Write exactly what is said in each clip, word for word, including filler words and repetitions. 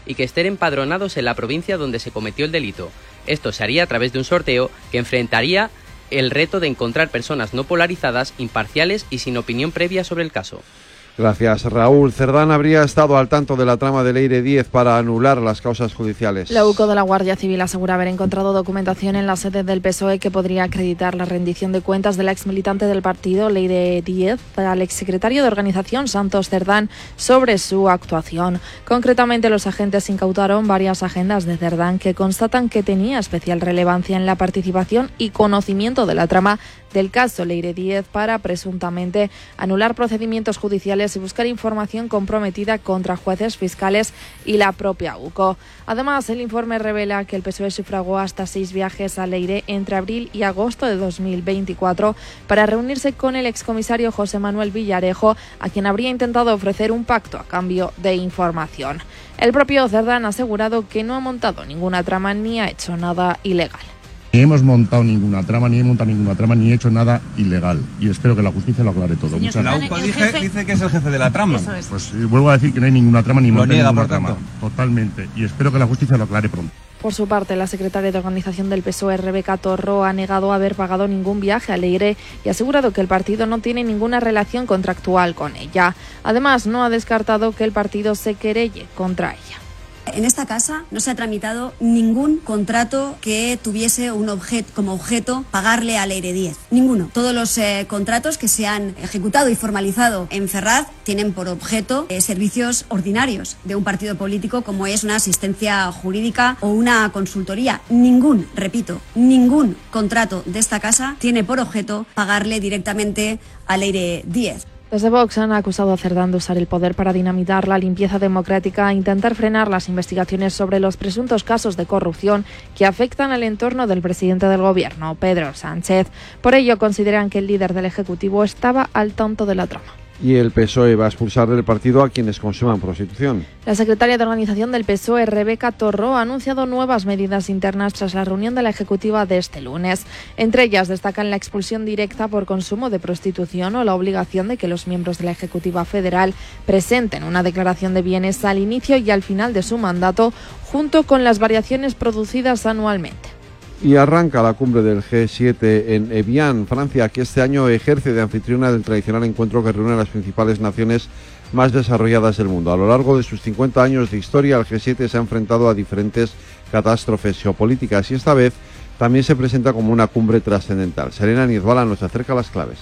y que estén empadronados en la provincia donde se cometió el delito. Esto se haría a través de un sorteo que enfrentaría el reto de encontrar personas no polarizadas, imparciales y sin opinión previa sobre el caso. Gracias, Raúl. Cerdán habría estado al tanto de la trama de Leire Díez para anular las causas judiciales. La U C O de la Guardia Civil asegura haber encontrado documentación en la sede del P S O E que podría acreditar la rendición de cuentas de la exmilitante del partido, Leire Díez, al exsecretario de organización, Santos Cerdán, sobre su actuación. Concretamente, los agentes incautaron varias agendas de Cerdán que constatan que tenía especial relevancia en la participación y conocimiento de la trama del caso Leire Díez para presuntamente anular procedimientos judiciales y buscar información comprometida contra jueces, fiscales y la propia U C O. Además, el informe revela que el P S O E sufragó hasta seis viajes a Leire entre abril y agosto de dos mil veinticuatro para reunirse con el excomisario José Manuel Villarejo, a quien habría intentado ofrecer un pacto a cambio de información. El propio Cerdán ha asegurado que no ha montado ninguna trama ni ha hecho nada ilegal. Ni hemos montado ninguna trama, ni he montado ninguna trama, ni he hecho nada ilegal. Y espero que la justicia lo aclare todo. Señor, Muchas la U C O dice, dice que es el jefe de la trama. Eso es. Pues eh, vuelvo a decir que no hay ninguna trama, ni lo niega, ninguna por trama. tanto. Totalmente. Y espero que la justicia lo aclare pronto. Por su parte, la secretaria de organización del P S O E, Rebeca Torró, ha negado haber pagado ningún viaje a Leire y ha asegurado que el partido no tiene ninguna relación contractual con ella. Además, no ha descartado que el partido se querelle contra ella. En esta casa no se ha tramitado ningún contrato que tuviese un objeto, como objeto pagarle a Leire Díez. Ninguno. Todos los eh, contratos que se han ejecutado y formalizado en Ferraz tienen por objeto eh, servicios ordinarios de un partido político, como es una asistencia jurídica o una consultoría. Ningún, repito, ningún contrato de esta casa tiene por objeto pagarle directamente a Leire Díez. Desde Vox han acusado a Cerdán de usar el poder para dinamitar la limpieza democrática e intentar frenar las investigaciones sobre los presuntos casos de corrupción que afectan al entorno del presidente del Gobierno, Pedro Sánchez. Por ello, consideran que el líder del Ejecutivo estaba al tanto de la trama. Y el P S O E va a expulsar del partido a quienes consuman prostitución. La secretaria de organización del P S O E, Rebeca Torró, ha anunciado nuevas medidas internas tras la reunión de la ejecutiva de este lunes. Entre ellas destacan la expulsión directa por consumo de prostitución o la obligación de que los miembros de la ejecutiva federal presenten una declaración de bienes al inicio y al final de su mandato, junto con las variaciones producidas anualmente. Y arranca la cumbre del G siete en Evian, Francia, que este año ejerce de anfitriona del tradicional encuentro que reúne a las principales naciones más desarrolladas del mundo. A lo largo de sus cincuenta años de historia, el G siete se ha enfrentado a diferentes catástrofes geopolíticas y esta vez también se presenta como una cumbre trascendental. Serena Niezbala nos acerca las claves.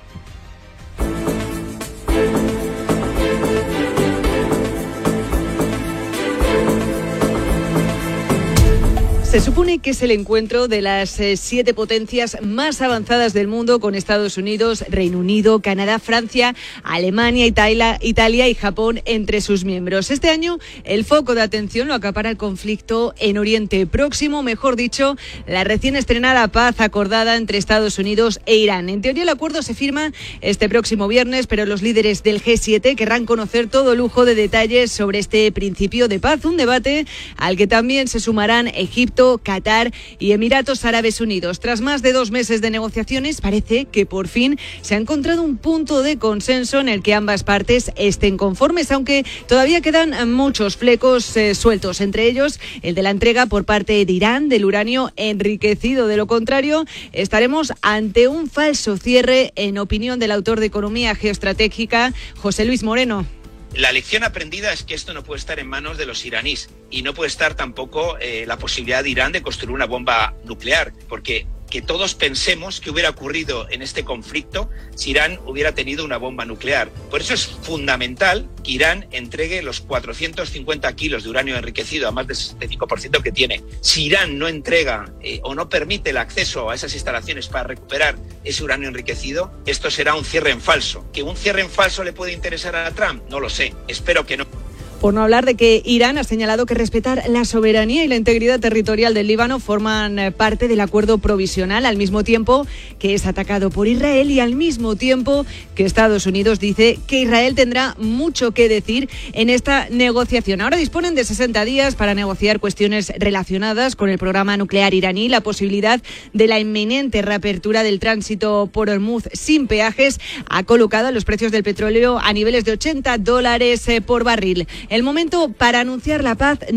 Se supone que es el encuentro de las eh, siete potencias más avanzadas del mundo, con Estados Unidos, Reino Unido, Canadá, Francia, Alemania, Italia, Italia y Japón entre sus miembros. Este año el foco de atención lo acapara el conflicto en Oriente Próximo, mejor dicho, la recién estrenada paz acordada entre Estados Unidos e Irán. En teoría el acuerdo se firma este próximo viernes, pero los líderes del G siete querrán conocer todo lujo de detalles sobre este principio de paz, un debate al que también se sumarán Egipto, Qatar y Emiratos Árabes Unidos. Tras más de dos meses de negociaciones, parece que por fin se ha encontrado un punto de consenso en el que ambas partes estén conformes, aunque todavía quedan muchos flecos eh, sueltos, entre ellos el de la entrega por parte de Irán del uranio enriquecido. De lo contrario, estaremos ante un falso cierre, en opinión del autor de Economía Geoestratégica, José Luis Moreno. La lección aprendida es que esto no puede estar en manos de los iraníes y no puede estar tampoco eh, la posibilidad de Irán de construir una bomba nuclear, porque que todos pensemos qué hubiera ocurrido en este conflicto si Irán hubiera tenido una bomba nuclear. Por eso es fundamental que Irán entregue los cuatrocientos cincuenta kilos de uranio enriquecido, a más del sesenta y cinco por ciento que tiene. Si Irán no entrega eh, o no permite el acceso a esas instalaciones para recuperar ese uranio enriquecido, esto será un cierre en falso. ¿Que un cierre en falso le puede interesar a Trump? No lo sé. Espero que no. Por no hablar de que Irán ha señalado que respetar la soberanía y la integridad territorial del Líbano forman parte del acuerdo provisional, al mismo tiempo que es atacado por Israel y al mismo tiempo que Estados Unidos dice que Israel tendrá mucho que decir en esta negociación. Ahora disponen de sesenta días para negociar cuestiones relacionadas con el programa nuclear iraní. La posibilidad de la inminente reapertura del tránsito por Hormuz sin peajes ha colocado los precios del petróleo a niveles de ochenta dólares por barril. El momento para anunciar la paz